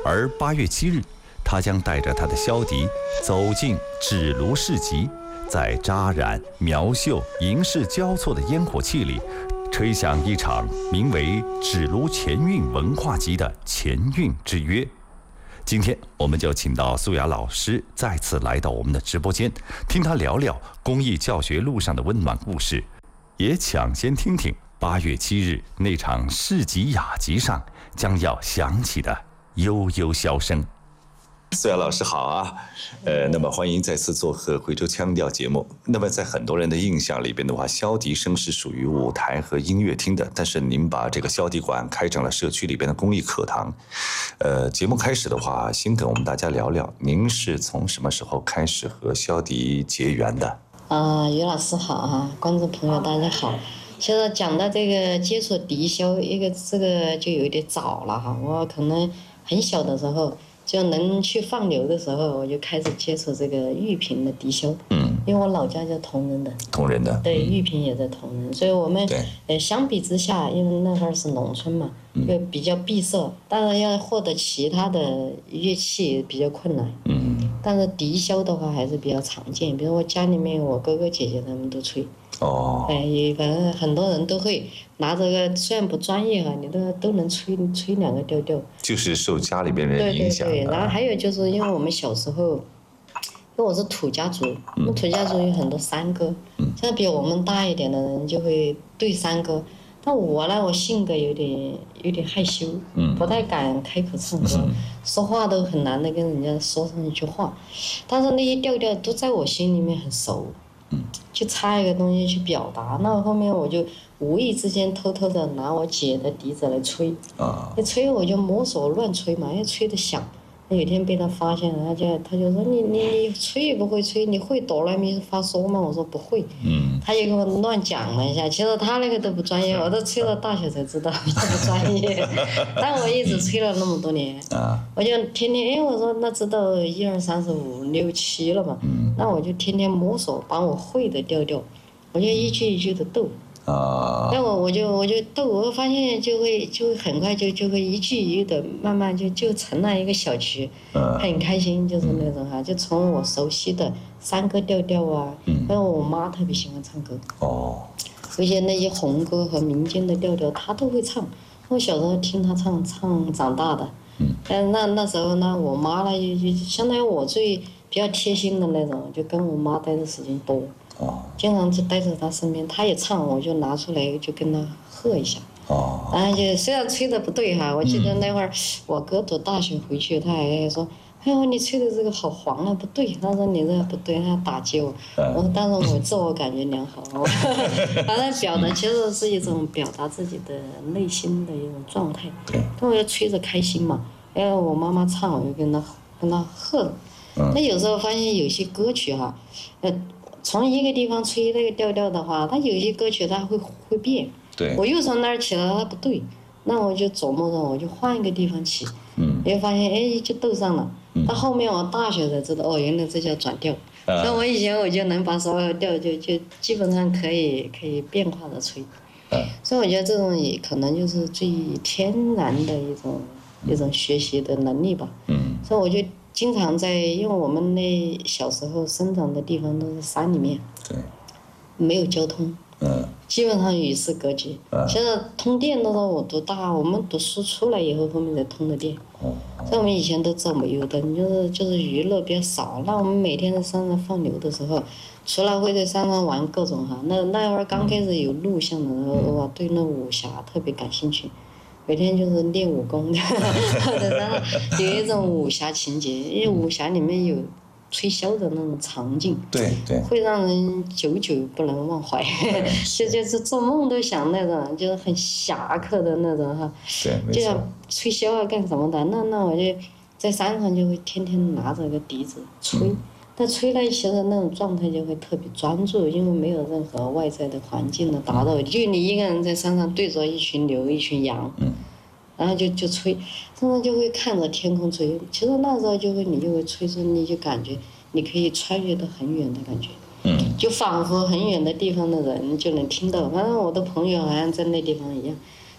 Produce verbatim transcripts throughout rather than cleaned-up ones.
而八月七日，他将带着他的箫笛走进纸炉市集，在扎染、苗绣、银饰交错的烟火气里，吹响一场名为“纸炉前韵文化集”的前韵之约。今天我们就请到苏雅老师再次来到我们的直播间，听他聊聊公益教学路上的温暖故事，也抢先听听八月七日那场市集雅集上将要响起的悠悠箫声。苏雅老师好啊，呃，那么欢迎再次做客惠州腔调节目。那么在很多人的印象里边的话，箫笛声是属于舞台和音乐厅的，但是您把这个箫笛馆开成了社区里边的公益课堂。呃，节目开始的话，先跟我们大家聊聊，您是从什么时候开始和箫笛结缘的？ 啊、呃，于老师好啊，观众朋友大家好。其实讲到这个接触笛箫，一个这个就有点早了哈，我可能很小的时候。就能去放牛的时候，我就开始接触这个玉屏的笛箫。嗯，因为我老家就铜仁的。 铜仁的。 对，玉屏也在铜仁，所以我们呃相比之下，因为那会儿是农村嘛，就比较闭塞，当然要获得其他的乐器比较困难。嗯。但是笛箫的话还是比较常见，比如我家里面我哥哥姐姐他们都吹。哦。哎，反正很多人都会拿这个，虽然不专业哈，你都都能吹吹两个调调。 就是受家里边人影响。 对对对，然后还有就是因为我们小时候，因为我是土家族，我们土家族有很多山歌，像比我们大一点的人就会对山歌，但我呢，我性格有点有点害羞，不太敢开口唱歌，说话都很难的跟人家说上一句话，但是那些调调都在我心里面很熟。就差一个东西去表达，那后面我就无意之间偷偷的拿我姐的笛子来吹，啊，一吹我就摸索乱吹嘛，因为吹得响。有一天被他发现了，他就他就说你你你吹也不会吹，你会哆来咪发嗦吗？我说不会，嗯，他就给我乱讲了一下，其实他那个都不专业，我都吹到大学才知道他不专业，但我一直吹了那么多年，啊，我就天天，哎，我说那知道一二三四五六七了嘛，嗯，那我就天天摸索，把我会的调调，我就一句一句的斗。啊，那我我就我就逗，我发现就会就会很快就就会一句一句的慢慢就就成了一个小曲，嗯，很开心，就是那种哈，就从我熟悉的山歌调调啊，因为我妈特别喜欢唱歌，哦，有些那些红歌和民间的调调她都会唱，我小时候听她唱唱长大的，嗯，但那那时候呢，我妈呢就就相当于我最比较贴心的那种，就跟我妈待的时间多。哦，经常就待在他身边，他也唱，我就拿出来就跟他和一下。哦，然后就虽然吹的不对哈，我记得那会儿我哥读大学回去，他还说：“哎呦，你吹的这个好黄啊，不对。”他说：“你这个不对。”他打击我。我说：“但是我自我感觉良好。”反正表达其实是一种表达自己的内心的一种状态。对。但我要吹着开心嘛，因为我妈妈唱，我就跟她跟她和。嗯。那有时候发现有些歌曲哈，呃。从一个地方吹那个调调的话，它有些歌曲它会会变。对。我又从那儿起来，它不对，那我就琢磨着，我就换一个地方起。嗯。又发现哎，就斗上了。嗯。到后面我大学才知道，哦，原来这叫转调。啊。所以我以前我就能把所有调就就基本上可以可以变化的吹。啊。所以我觉得这种也可能就是最天然的一种、嗯、一种学习的能力吧。嗯。所以我就。经常在，因为我们那小时候生长的地方都是山里面，对，没有交通，嗯，基本上与世隔绝。嗯，现在通电都是我读大，我们读书出来以后，后面才通的电。哦，像我们以前都走煤油灯，就是就是娱乐比较少。那我们每天在山上放牛的时候，除了会在山上玩各种哈，那那会儿刚开始有录像的时候，我对那武侠特别感兴趣。每天就是练武功的，然后有一种武侠情节，因为武侠里面有吹箫的那种场景，对对，会让人久久不能忘怀，就就是做梦都想那种，就是很侠客的那种哈，对，就像吹箫啊干什么的，那那我就在山上就会天天拿着个笛子吹。嗯，但吹来其实那种状态就会特别专注，因为没有任何外在的环境的打扰，就你一个人在山上对着一群牛一群羊，嗯，然后就就吹，真的就会看着天空吹。其实那时候就会你就会吹出，你就感觉你可以穿越到很远的感觉，嗯，就仿佛很远的地方的人就能听到。反正我的朋友好像在那地方一样，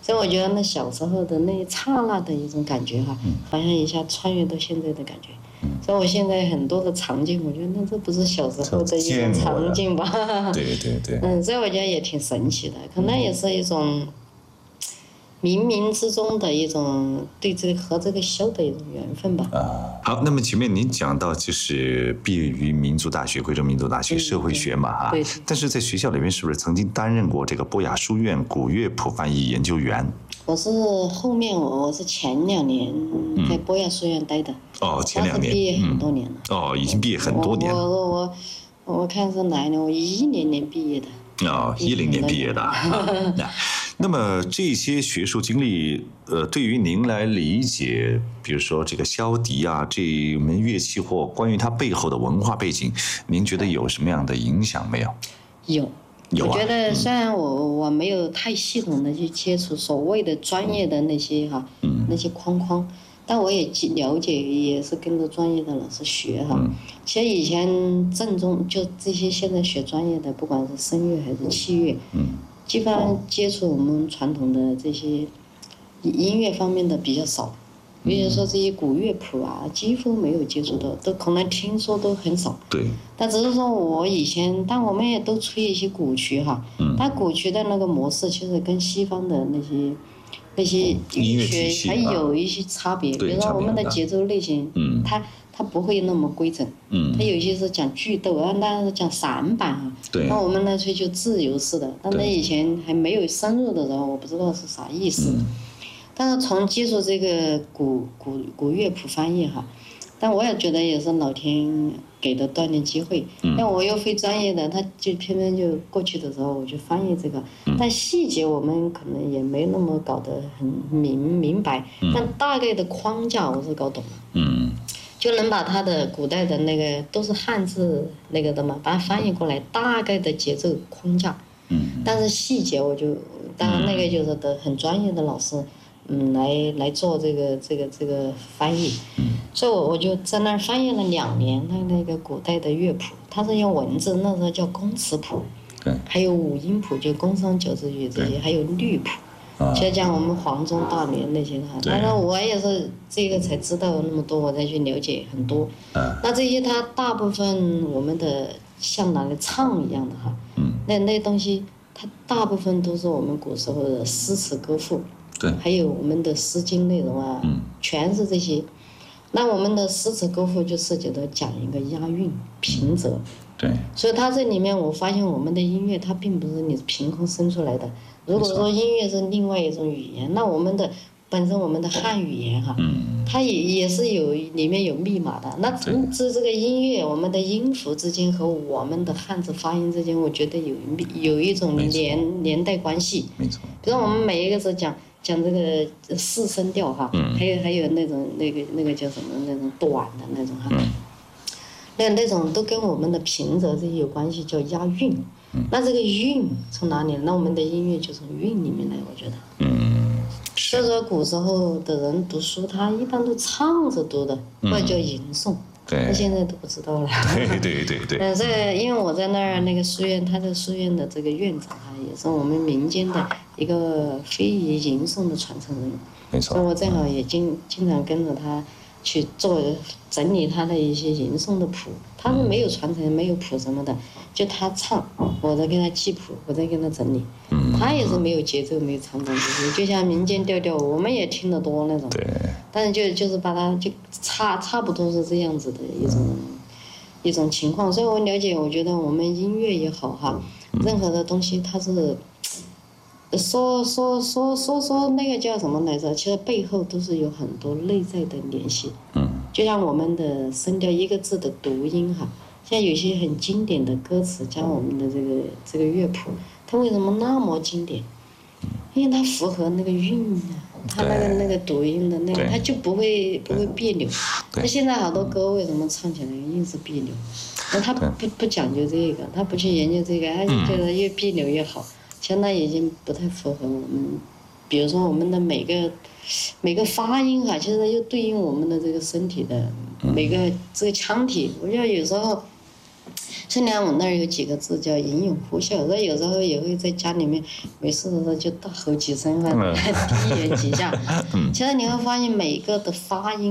所以我觉得那小时候的那刹那的一种感觉哈， 嗯、 好像一下穿越到现在的感觉。嗯、所以我现在很多的场景，我觉得那这不是小时候的一种场景吧？ 对对对。 嗯，所以我觉得也挺神奇的，可能也是一种冥冥之中的一种对这个和这个修的一种缘分吧。 啊，好，那么前面您讲到就是毕业于民族大学，贵州民族大学社会学嘛哈、 嗯，对。 但是在学校里面是不是曾经担任过这个博雅书院古乐谱翻译研究员？ 我是后面我我是前两年在博雅书院待的。 嗯、哦，前两年。 毕业很多年了、 嗯。哦，已经毕业很多年了。 我我我我看是哪一年？我一零年毕业的。 哦，一零年毕业的。啊、那么这些学术经历，呃，对于您来理解，比如说这个箫笛啊这一门乐器或关于它背后的文化背景，您觉得有什么样的影响没有？ 有。 有啊、 我觉得虽然我、嗯、我没有太系统的去接触所谓的专业的那些哈、 嗯、 那些框框，但我也了解，也是跟着专业的老师学哈。 嗯、 其实以前正宗就这些现在学专业的，不管是声乐还是器乐， 嗯、 基本上接触我们传统的这些音乐方面的比较少。比如说这些古乐谱啊，几乎没有接触到，都可能听说都很少。 对。 但只是说我以前，但我们也都吹一些古曲哈。嗯。但古曲的那个模式，其实跟西方的那些那些音乐体系还有一些差别。 啊、 比如说我们的节奏类型， 嗯， 它它不会那么规整。 嗯。 它有些是讲句逗，啊，那是讲散板啊。 对。 那我们呢吹就自由式的，但那以前还没有深入的时候，我不知道是啥意思。 嗯。 但是从接触这个古古古乐谱翻译哈，但我也觉得也是老天给的锻炼机会。嗯。那我又非专业的，他就偏偏就过去的时候我就翻译这个，嗯、但细节我们可能也没那么搞得很明明白，嗯、但大概的框架我是搞懂了。嗯。就能把他的古代的那个都是汉字那个的嘛，把它翻译过来，大概的节奏框架。嗯。但是细节我就，当然那个就是的很专业的老师。嗯，来来做这个这个这个翻译，所以我我就在那儿翻译了两年，他那个古代的乐谱，它是用文字，那时候叫宫词谱，对，还有五音谱，就宫商角徵羽这些，还有律谱，其实讲我们黄钟大连那些的，当然我也是这个才知道那么多，我再去了解很多。那这些它大部分我们的像拿来唱一样的哈，那那东西它大部分都是我们古时候的诗词歌赋。对，还有我们的诗经内容啊，嗯、全是这些。那我们的诗词歌赋就涉及到讲一个押韵、平仄。对。所以它这里面，我发现我们的音乐它并不是你凭空生出来的。如果说音乐是另外一种语言，那我们的本身我们的汉语言哈，嗯、它也也是有里面有密码的。那这这个音乐，我们的音符之间和我们的汉字发音之间，我觉得有有一种连连带关系。没错。比如我们每一个字讲。讲这个四声调哈，嗯、还有还有那种那个那个叫什么那种短的那种哈，嗯、那那种都跟我们的平仄这些有关系，叫押韵。嗯、那这个韵从哪里？那我们的音乐就从韵里面来，我觉得。嗯。所以说古时候的人读书，他一般都唱着读的，或者叫吟诵。对。那现在都不知道了。 对对对对。 嗯，这因为我在那儿那个书院，他在书院的这个院长哈，也是我们民间的一个非遗吟诵的传承人。没错。所以我正好也经经常跟着他去做整理他的一些吟诵的谱，他是没有传承，没有谱什么的，就他唱，我在给他记谱，我在给他整理。嗯。他也是没有节奏，没有唱唱，就是就像民间调调，我们也听得多那种。对。但是就就是把它就差差不多是这样子的一种、嗯、一种情况，所以我了解，我觉得我们音乐也好哈，嗯、任何的东西它是说说说说说那个叫什么来着？其实背后都是有很多内在的联系。嗯。就像我们的声调一个字的读音哈，像有些很经典的歌词加我们的这个这个乐谱，它为什么那么经典？因为它符合那个韵啊。他那个那个读音的那个，他就不会不会别扭。那现在好多歌为什么唱起来硬是别扭？那他不不讲究这个，他不去研究这个，他就觉得越别扭越好。其实那已经不太符合我们，比如说我们的每个每个发音哈，其实又对应我们的这个身体的每个这个腔体。我觉得有时候虽然我那儿有几个字叫吟咏呼啸，我有时候也会在家里面没事的时候就大吼几声，低言几下。其实你会发现每个的发音。